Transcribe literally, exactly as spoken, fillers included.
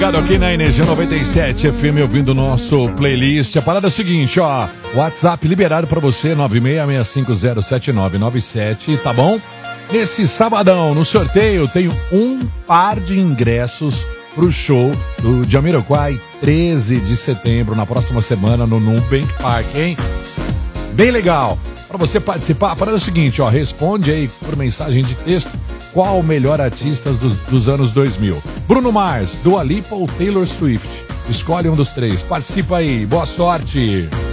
Obrigado aqui na Energia noventa e sete F M, ouvindo o nosso playlist. A parada é a seguinte, ó. WhatsApp liberado pra você, nove seis seis cinco zero sete nove nove sete, tá bom? Nesse sabadão, no sorteio, tenho um par de ingressos pro show do Jamiroquai, treze de setembro, na próxima semana, no Nubank Park, hein? Bem legal. Pra você participar, a parada é o seguinte, ó. Responde aí por mensagem de texto qual o melhor artista dos, dos anos dois mil. Bruno Mars, Dua Lipa ou Taylor Swift? Escolhe um dos três. Participa aí. Boa sorte.